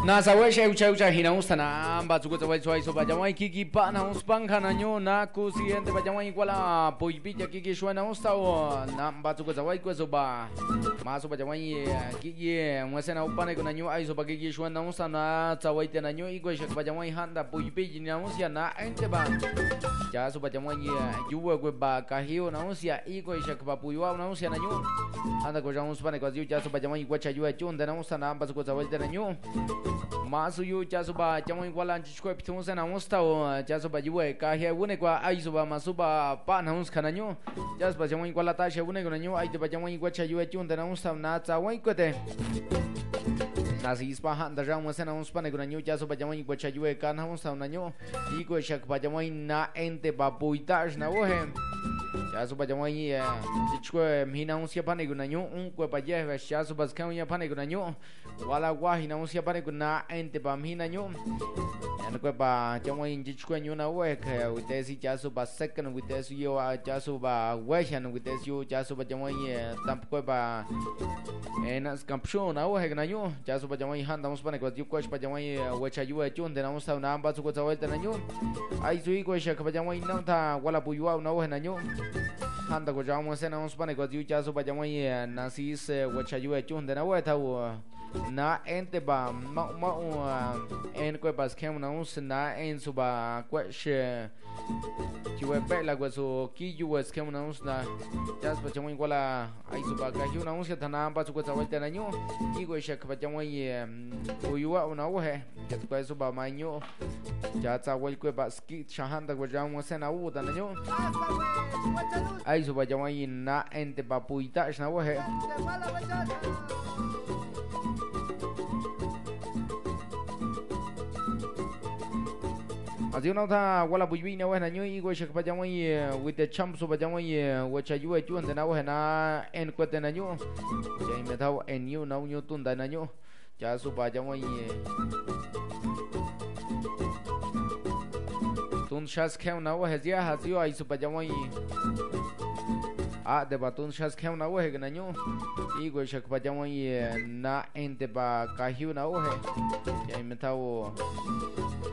na sawe she ucha hina ustana bazuko zawai swai so bajawai kiki pa na uspanka na nyo na kusiente bajawai kwala poipija kiki shwa na ustao na bazuko zawai kwa so ba maso bajawai kiki mwese na upane kuna nyo ai so ba kiki shwa na usta na zawai te na nyo igwe shak bajawai handa poipiji na usia na ente ba ja so bajawai juwe kwe ba kahio na usia igwe shak ba puywa na usia na nyo handa kwa jang uspane kwa ziu ja so bajawai kwa chajua chunda na usta na bazuko zawai te na nyo Masuyu jasuba jamoi wala chikwe pitunsa na mustao jasuba jiwe ka he une kwa aisuba masuba pa na uns kananyo jasuba jamoi wala ta she une kananyo ai de jamoi kwa chayue chunda na mustao na ta wai kwete nasi ispa handa jang wasa na uns pa na kananyo jasuba jamoi kwa chayue ka na mustao na nyo iko shak pa jamoi na ente babuitaj na wohe jasuba jamoi chikwe mhina uns ya pa na kananyo un kwa pa je jasuba skau ya pa na kananyo wala wahi na uns ya pa na kananyo ente pa mhina nyo en ko pa chamo inji chko nyo na we ka utesi chasu ba second utesi yo chasu ba weshan utesi yo chasu ba chamo ye tamp ko pa en as kampshon na we na nyo chasu ba chamo han damos pa ne ko yu ko pa chamo ye wecha yu chon de na usa na ba su ko tawel de na nyo ai sui ko sha ka chamo na ta wala bu yu na we na nyo han da ko chamo se na uns pa ne ko yu chasu ba chamo ye na si se wecha yu chon de na we ta na ente ba ma en ko pas kem na uns na en suba kweshe kiwe pe la gwaso ki yu es kem na uns na jas pa chamo iguala ai suba ka yu na uns ka na ba su ko tawel de na nyo igo she ka chamo ye uyua una we que tu ko suba ma nyo ja ta wel ko ba ski shahan da gwajamo se na u da na nyo ai suba chamo na ente ba puita na we Así no ta wala bujina we na nyo igwe shak pajamo ye with the champ so pajamo ye wacha yu chu ande na we na en kwete na nyo ya me thaw en yu na nyo tunda na nyo ja su pajamo ye tun shas khem na we ya hasio ai su pajamo ye a de batun shas khem na we na nyo igwe shak pajamo ye na ente ba kahiu na we ya me thaw